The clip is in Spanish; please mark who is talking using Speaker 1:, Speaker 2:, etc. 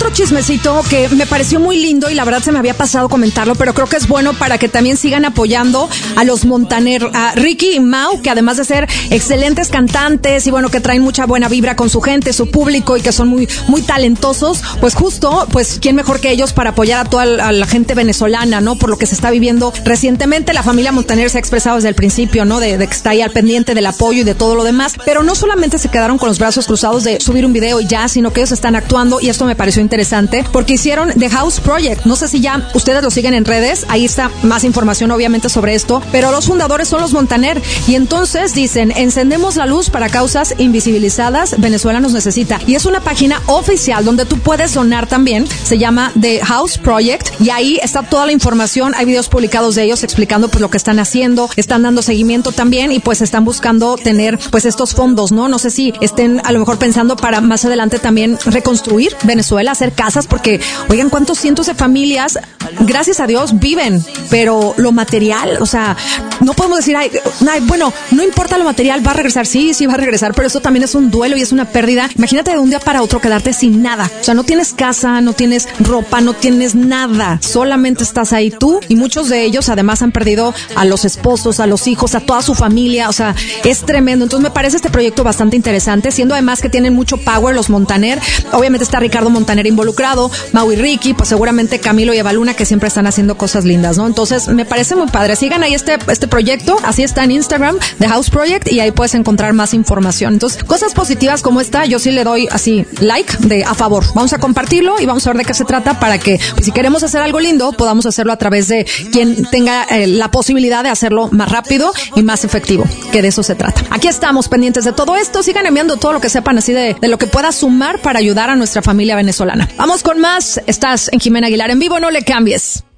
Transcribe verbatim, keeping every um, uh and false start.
Speaker 1: otro chismecito que me pareció muy lindo y la verdad se me había pasado comentarlo, pero creo que es bueno para que también sigan apoyando a los Montaner, a Ricky y Mau, que además de ser excelentes cantantes y bueno, que traen mucha buena vibra con su gente, su público y que son muy, muy talentosos, pues justo, pues quién mejor que ellos para apoyar a toda la, a la gente venezolana, ¿no? Por lo que se está viviendo recientemente. La familia Montaner se ha expresado desde el principio, ¿no? De, de que está ahí al pendiente del apoyo y de todo lo demás, pero no solamente se quedaron con los brazos cruzados de subir un video y ya, sino que ellos están actuando y esto me pareció interesante porque hicieron The House Project. No sé si ya ustedes lo siguen en redes, ahí está más información obviamente sobre esto, pero los fundadores son los Montaner y entonces dicen, encendemos la luz para causas invisibilizadas, Venezuela nos necesita, y es una página oficial donde tú puedes donar también, se llama The House Project y ahí está toda la información, hay videos publicados de ellos explicando pues lo que están haciendo, están dando seguimiento también y pues están buscando tener pues estos fondos, ¿no? No sé si estén a lo mejor pensando para más adelante también reconstruir Venezuela, hacer casas, porque oigan cuántos cientos de familias, gracias a Dios, viven, pero lo material, o sea, no podemos decir, ay, ay, bueno, no importa lo material, va a regresar, sí, sí va a regresar, pero eso también es un duelo y es una pérdida. Imagínate de un día para otro quedarte sin nada, o sea, no tienes casa, no tienes ropa, no tienes nada, solamente estás ahí tú y muchos de ellos además han perdido a los esposos, a los hijos, a toda su familia, o sea, es tremendo. Entonces me parece este proyecto bastante interesante, siendo además que tienen mucho power los Montaner, obviamente está Ricardo Montaner involucrado, Mau y Ricky, pues seguramente Camilo y Evaluna que siempre están haciendo cosas lindas, ¿no? Entonces me parece muy padre, sigan ahí este, este proyecto, así está en Instagram, The House Project, y ahí puedes encontrar más información. Entonces, cosas positivas como esta, yo sí le doy así, like, de a favor, vamos a compartirlo y vamos a ver de qué se trata para que, pues, si queremos hacer algo lindo, podamos hacerlo a través de quien tenga eh, la posibilidad de hacerlo más rápido y más efectivo, que de eso se trata. Aquí estamos pendientes de todo esto, sigan enviando todo lo que sepan así de, de lo que pueda sumar para ayudar a nuestra familia venezolana. Vamos con más, estás en Jimena Aguilar en vivo, no le cambies.